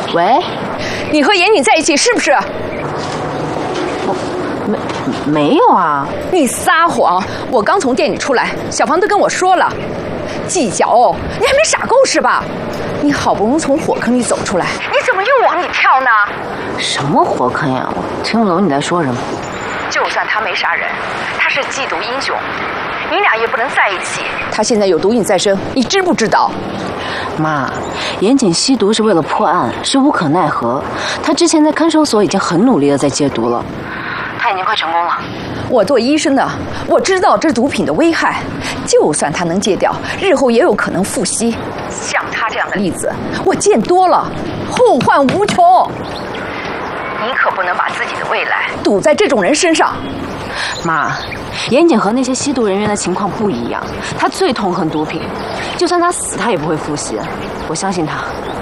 喂， 你和严谨在一起是不是？ 没有啊！ 你撒谎！我刚从店里出来，小房都跟我说了，计较哦，你还没傻够是吧？你好不容易从火坑里走出来，你怎么又往里跳呢？ 什么火坑呀？我听不懂你在说什么。 就算他没杀人，他是缉毒英雄，你俩也不能在一起。他现在有毒瘾在身，你知不知道？ 妈，严谨吸毒是为了破案，是无可奈何。他之前在看守所已经很努力的在戒毒了，他已经快成功了。 我做医生的，我知道这毒品的危害。就算他能戒掉，日后也有可能复吸。像他这样的例子，我见多了，后患无穷。你可不能把自己的未来赌在这种人身上。 妈，严谨和那些吸毒人员的情况不一样，他最痛恨毒品，就算他死，他也不会复吸。我相信他。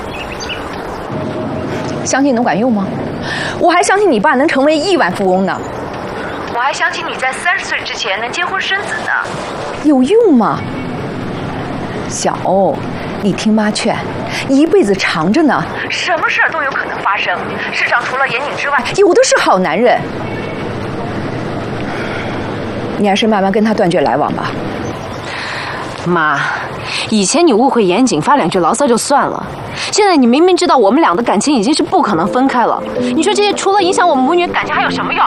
相信能管用吗？我还相信你爸能成为亿万富翁呢。我还相信你在30岁之前能结婚生子呢。有用吗？小欧，你听妈劝，一辈子长着呢，什么事儿都有可能发生。世上除了严谨之外，有的是好男人。你还是慢慢跟他断绝来往吧。 妈，以前你误会严谨，发2句牢骚就算了，现在你明明知道我们俩的感情已经是不可能分开了，你说这些除了影响我们母女感情还有什么用？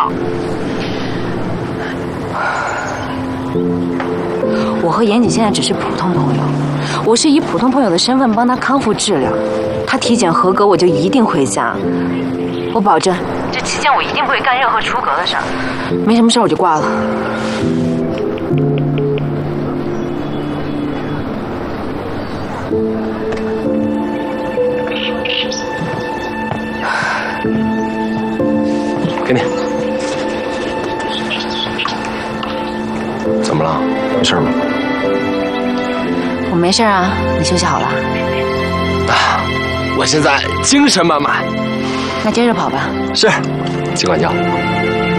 我和严谨现在只是普通朋友，我是以普通朋友的身份帮他康复治疗，他体检合格我就一定回家，我保证这期间我一定不会干任何出格的事儿，没什么事我就挂了。 给你。怎么了？没事吗？ 我没事啊，你休息好了。 啊，我现在精神满满。 那接着跑吧。 是，尽管叫。